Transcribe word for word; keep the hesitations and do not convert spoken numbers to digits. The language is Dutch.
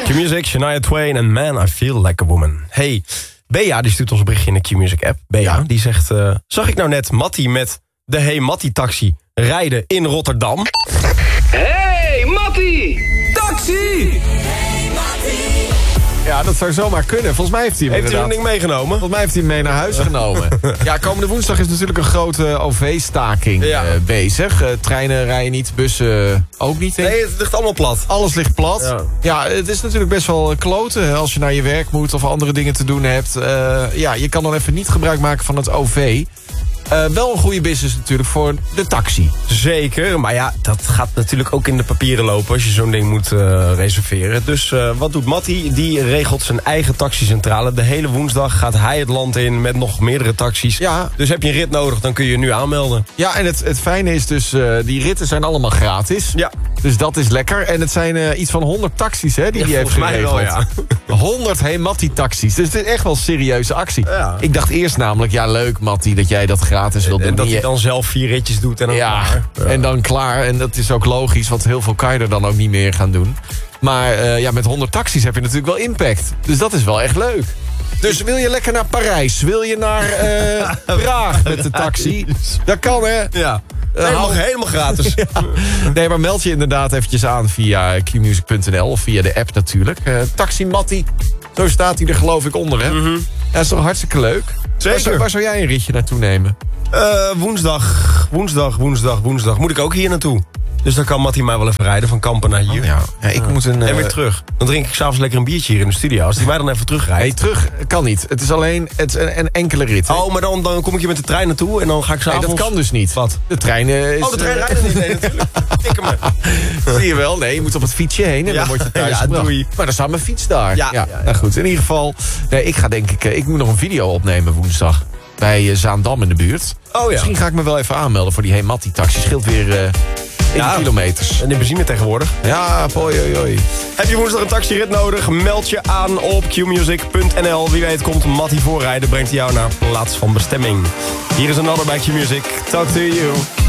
Q-Music, Shania Twain en Man, I Feel Like a Woman. Hey, Bea die stuurt ons een berichtje in de Q-Music app. Bea, ja. die zegt, uh, zag ik nou net Mattie met de Hey Mattie taxi rijden in Rotterdam? Hey Mattie! Taxi! Ja, dat zou zomaar kunnen. Volgens mij heeft hij hem Heeft hij een ding meegenomen? Volgens mij heeft hij hem mee naar huis genomen. Ja, komende woensdag is natuurlijk een grote O V-staking ja. uh, bezig. Uh, treinen rijden niet, bussen ook niet. Denk. Nee, het ligt allemaal plat. Alles ligt plat. Ja. ja, het is natuurlijk best wel kloten als je naar je werk moet of andere dingen te doen hebt. Uh, ja, je kan dan even niet gebruik maken van het O V. Uh, wel een goede business natuurlijk voor de taxi. Zeker, maar ja, dat gaat natuurlijk ook in de papieren lopen als je zo'n ding moet uh, reserveren. Dus uh, wat doet Mattie? Die regelt zijn eigen taxicentrale. De hele woensdag gaat hij het land in met nog meerdere taxis. Ja. Dus heb je een rit nodig, dan kun je je nu aanmelden. Ja, en het, het fijne is dus, uh, die ritten zijn allemaal gratis. Ja. Dus dat is lekker. En het zijn uh, iets van honderd taxis hè, die ja, hij heeft geregeld. Wel, ja. honderd Hey Mattie taxis. Dus het is echt wel een serieuze actie. Ja. Ik dacht eerst namelijk, ja leuk Mattie, dat jij dat gratis wil doen. En dat hij dan zelf vier ritjes doet en dan ja, klaar. Ja, en dan klaar. En dat is ook logisch, want heel veel kan je er dan ook niet meer gaan doen. Maar uh, ja, met honderd taxis heb je natuurlijk wel impact. Dus dat is wel echt leuk. Dus wil je lekker naar Parijs? Wil je naar uh, Praag met de taxi? Dat kan, hè? Ja. Uh, helemaal, helemaal gratis. Ja. Nee, maar meld je inderdaad eventjes aan via q music punt n l of via de app natuurlijk. Uh, Taxi Mattie, zo staat hij er geloof ik onder, hè? Mm-hmm. Ja, dat is toch hartstikke leuk? Zeker. Waar zou, waar zou jij een ritje naartoe nemen? Uh, woensdag, woensdag, woensdag, woensdag. Moet ik ook hier naartoe? Dus dan kan Mattie mij wel even rijden van Kampen naar hier. Oh, ja. Ja, ik uh, moet een, uh... En weer terug. Dan drink ik s'avonds lekker een biertje hier in de studio. Als die mij dan even terugrijdt. Nee, terug kan niet. Het is alleen het is een, een enkele rit. Hè? Oh, maar dan, dan kom ik je met de trein naartoe en dan ga ik s'avonds... Nee, dat kan dus niet. Wat? De trein is... Oh, de trein rijdt niet. Nee, natuurlijk. Tikken me. Zie je wel? Nee, je moet op het fietsje heen en ja. dan word je thuis ja, gebracht. Doei. Maar dan staat mijn fiets daar. Ja, ja, ja, ja. Nou goed, in ieder geval... Nee, ik ga denk ik... Ik moet nog een video opnemen woensdag. Bij Zaandam in de buurt. Oh ja. Misschien ga ik me wel even aanmelden voor die Hey Mattie taxi. Scheelt weer... Uh, ja, kilometers. En de benzine tegenwoordig. Ja, poi, oi, oi. Heb je woensdag een taxirit nodig? Meld je aan op q music punt n l. Wie weet komt Mattie voorrijden, brengt hij jou naar plaats van bestemming. Hier is een ander bij Q-Music. Talk to you.